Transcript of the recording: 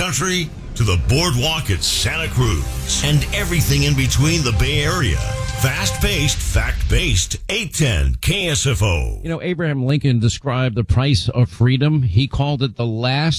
country to the boardwalk at Santa Cruz and everything in between the Bay Area. Fast-paced, fact-based, 810 KSFO. You know, Abraham Lincoln described the price of freedom. He called it the last